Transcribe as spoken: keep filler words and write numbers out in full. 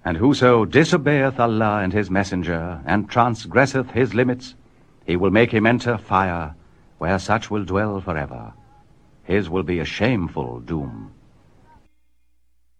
And whoso disobeyeth Allah and his messenger, and transgresseth his limits, he will make him enter fire, where such will dwell forever. His will be a shameful doom.